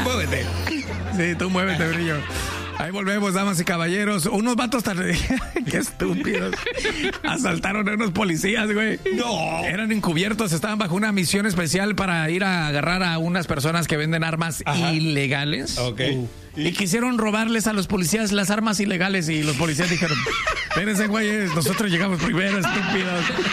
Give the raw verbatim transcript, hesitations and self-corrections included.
muévete. Sí, tú muévete, brillo. Ahí volvemos, damas y caballeros. Unos vatos tan... Qué estúpidos. Asaltaron a unos policías, güey. No. Eran encubiertos, estaban bajo una misión especial para ir a agarrar a unas personas que venden armas Ajá. ilegales. Ok. Uh. Y quisieron robarles a los policías las armas ilegales y los policías dijeron, espérense, güeyes, nosotros llegamos primero, estúpidos.